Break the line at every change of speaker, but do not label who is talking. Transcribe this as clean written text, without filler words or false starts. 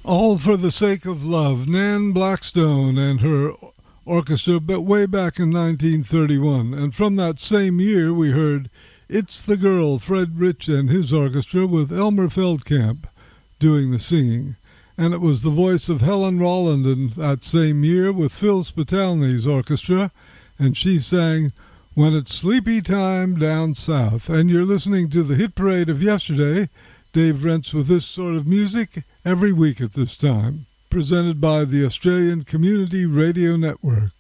All for the Sake of Love, Nan Blackstone and her orchestra, but way back in 1931. And from that same year, we heard It's the Girl, Fred Rich and his orchestra, with Elmer Feldkamp doing the singing. And it was the voice of Helen Rolland in that same year with Phil Spitalny's orchestra, and she sang When It's Sleepy Time Down South. And you're listening to the hit parade of yesterday, Dave Rentz, with this sort of music every week at this time, presented by the Australian Community Radio Network.